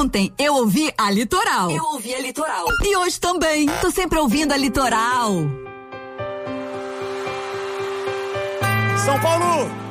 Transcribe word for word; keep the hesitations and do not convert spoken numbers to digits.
Ontem eu ouvi a Litoral. Eu ouvi a Litoral. E hoje também. Tô sempre ouvindo a Litoral. São Paulo!